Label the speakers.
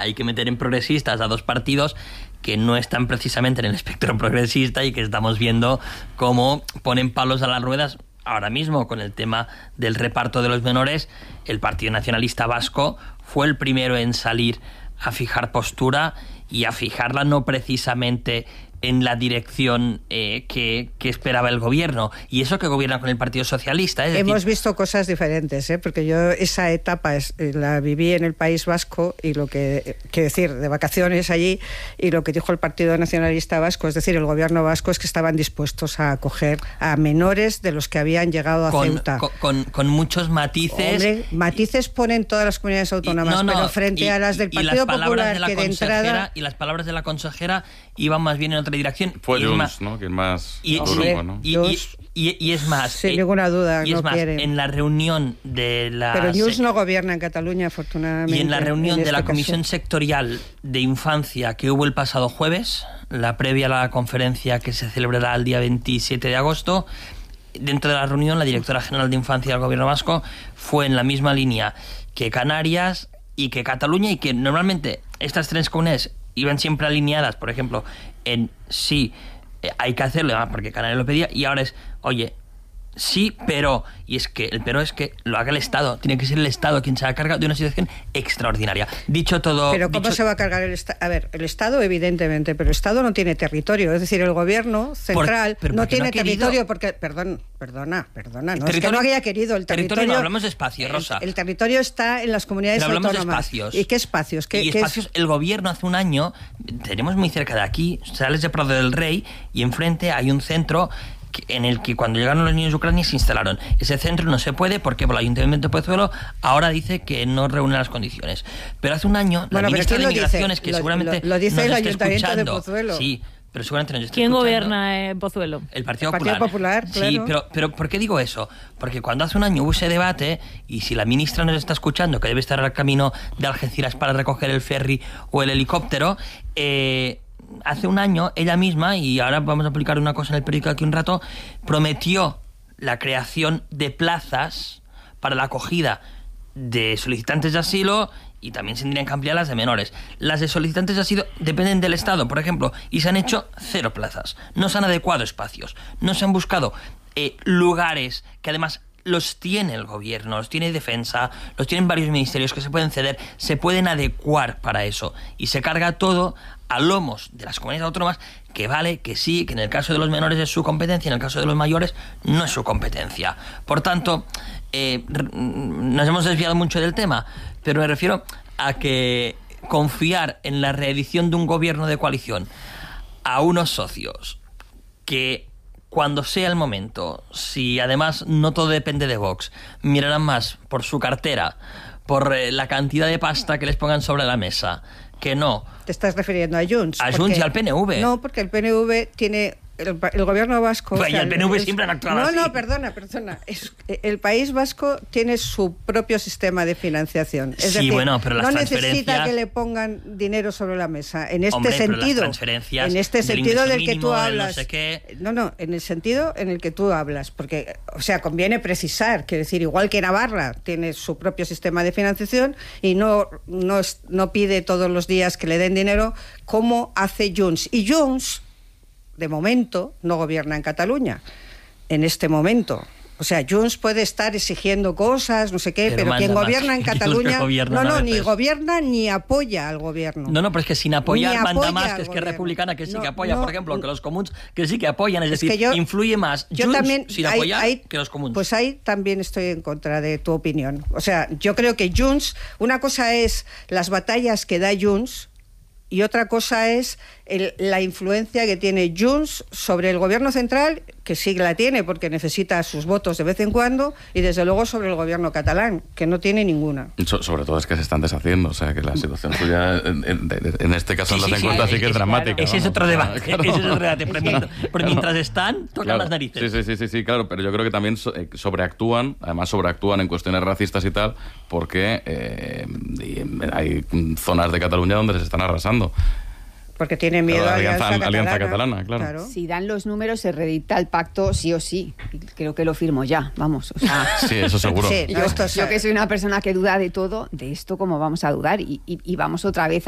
Speaker 1: hay que meter en progresistas a dos partidos que no están precisamente en el espectro progresista y que estamos viendo cómo ponen palos a las ruedas. Ahora mismo, con el tema del reparto de los menores, el Partido Nacionalista Vasco fue el primero en salir a fijar postura y a fijarla no precisamente en la dirección que esperaba el gobierno. Y eso que gobierna con el Partido Socialista.
Speaker 2: Hemos visto cosas diferentes, porque yo esa etapa la viví en el País Vasco y quiero decir, de vacaciones allí, y lo que dijo el Partido Nacionalista Vasco, es decir, el gobierno vasco, es que estaban dispuestos a acoger a menores de los que habían llegado a Ceuta.
Speaker 1: Con muchos matices.
Speaker 2: Hombre, matices ponen todas las comunidades autónomas, pero frente a las del Partido Popular, que de entrada...
Speaker 1: Y las palabras de la consejera iban más bien en otra dirección.
Speaker 3: Fue Junts, ¿no? Que es más grupo, ¿no?
Speaker 1: Y es más...
Speaker 2: Sin ninguna duda,
Speaker 1: y
Speaker 2: no
Speaker 1: es más,
Speaker 2: quieren.
Speaker 1: en la reunión de la...
Speaker 2: Pero Junts no gobierna en Cataluña, afortunadamente.
Speaker 1: Y en la reunión de la Comisión Sectorial de Infancia que hubo el pasado jueves, la previa a la conferencia que se celebrará el día 27 de agosto, dentro de la reunión la directora general de Infancia del Gobierno Vasco fue en la misma línea que Canarias y que Cataluña, y que normalmente estas tres comunidades iban siempre alineadas, por ejemplo, en sí, hay que hacerlo, porque Canarias lo pedía, y ahora es, oye, sí, pero, y es que el pero es que lo haga el Estado, tiene que ser el Estado quien se haga cargo de una situación extraordinaria. Dicho todo...
Speaker 2: Pero ¿cómo se va a cargar el Estado? A ver, el Estado evidentemente, pero el Estado no tiene territorio, es decir, el gobierno central no tiene territorio porque, perdona, no es que no haya querido el territorio.
Speaker 1: No hablamos de espacios, Rosa.
Speaker 2: El territorio está en las comunidades autónomas.
Speaker 1: Hablamos de espacios.
Speaker 2: ¿Y qué espacios?
Speaker 1: El gobierno hace un año, tenemos muy cerca de aquí, sales de Prado del Rey y enfrente hay un centro en el que cuando llegaron los niños de Ucrania se instalaron. Ese centro no se puede porque el Ayuntamiento de Pozuelo ahora dice que no reúne las condiciones. Pero hace un año la ministra de Migraciones, que seguramente
Speaker 2: lo dice el Ayuntamiento de
Speaker 1: escuchando,
Speaker 2: Pozuelo.
Speaker 1: Sí, pero seguramente nos está
Speaker 4: ¿Quién
Speaker 1: escuchando.
Speaker 4: gobierna en Pozuelo?
Speaker 1: El Partido
Speaker 2: Popular, claro.
Speaker 1: Sí, pero ¿por qué digo eso? Porque cuando hace un año hubo ese debate, y si la ministra nos está escuchando, que debe estar al camino de Algeciras para recoger el ferry o el helicóptero, hace un año ella misma, y ahora vamos a publicar una cosa en el periódico aquí un rato, prometió la creación de plazas para la acogida de solicitantes de asilo, y también se tendrían que ampliar las de menores. Las de solicitantes de asilo dependen del Estado, por ejemplo, y se han hecho 0 plazas. No se han adecuado espacios, no se han buscado lugares que además los tiene el gobierno, los tiene Defensa, los tienen varios ministerios que se pueden ceder, se pueden adecuar para eso, y se carga todo a lomos de las comunidades autónomas, que vale, que sí, que en el caso de los menores es su competencia, en el caso de los mayores no es su competencia. Por tanto, nos hemos desviado mucho del tema, pero me refiero a que confiar en la reedición de un gobierno de coalición a unos socios que, cuando sea el momento, si además no todo depende de Vox, mirarán más por su cartera, por la cantidad de pasta que les pongan sobre la mesa, que no.
Speaker 2: ¿Te estás refiriendo a Junts?
Speaker 1: A Junts y al PNV.
Speaker 2: No, porque el PNV tiene... El gobierno vasco...
Speaker 1: Pues, o sea, el PNV siempre han actuado así.
Speaker 2: No, perdona. El País Vasco tiene su propio sistema de financiación. Es decir,
Speaker 1: bueno, pero las
Speaker 2: no
Speaker 1: transferencias...
Speaker 2: necesita que le pongan dinero sobre la mesa. En este
Speaker 1: Hombre,
Speaker 2: sentido...
Speaker 1: Pero las transferencias
Speaker 2: en este sentido del que tú hablas...
Speaker 1: No sé qué...
Speaker 2: No, en el sentido en el que tú hablas. Porque, o sea, conviene precisar, quiero decir, igual que Navarra tiene su propio sistema de financiación y no pide todos los días que le den dinero, como hace Junts. Y Junts, de momento, no gobierna en Cataluña, en este momento. O sea, Junts puede estar exigiendo cosas, no sé qué, pero quien gobierna en Cataluña... ni gobierna ni apoya al gobierno.
Speaker 1: No, pero es que sin apoyar manda más, que es que es republicana, que sí que apoya, por ejemplo, que los comuns, que sí que apoyan, es decir, influye más Junts también, sin apoyar que los comuns.
Speaker 2: Pues ahí también estoy en contra de tu opinión. O sea, yo creo que Junts, una cosa es las batallas que da Junts, y otra cosa es la influencia que tiene Junts sobre el gobierno central, que sí la tiene porque necesita sus votos de vez en cuando, y desde luego sobre el gobierno catalán, que no tiene ninguna.
Speaker 3: Sobre todo es que se están deshaciendo, o sea que la situación suya en este caso en las encuestas sí que es dramática.
Speaker 1: Claro. Ese es otro debate, pero mientras están, tocan las narices.
Speaker 3: Sí, claro, pero yo creo que también sobreactúan en cuestiones racistas y tal, porque hay zonas de Cataluña donde se están arrasando.
Speaker 2: Porque tiene miedo a la
Speaker 3: Alianza Catalana, claro.
Speaker 5: Si dan los números, se reedita el pacto sí o sí. Creo que lo firmo ya, vamos. O sea,
Speaker 3: sí, eso seguro.
Speaker 5: Yo que soy una persona que duda de todo, de esto cómo vamos a dudar, y vamos otra vez